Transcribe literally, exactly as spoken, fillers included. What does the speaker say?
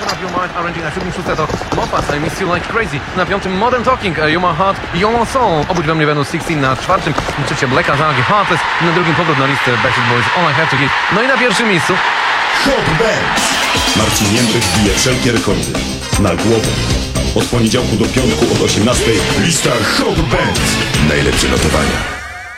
Your Mind, arranging na siódmym szóste to Moffat, I Miss You Like Crazy. Na piątym Modern Talking, You My Heart, You My Soul. Obudź we mnie będą szesnaście na czwartym. Trzecie Black Azalgi, Heartless. Na drugim powrót na listę Backstreet Boys, All I Have To Give. No i na pierwszym miejscu Hot Bands. Marcin Jędrek bije wszelkie rekordy. Na głowę. Od poniedziałku do piątku od osiemnastej lista Hot Bands. Najlepsze notowania.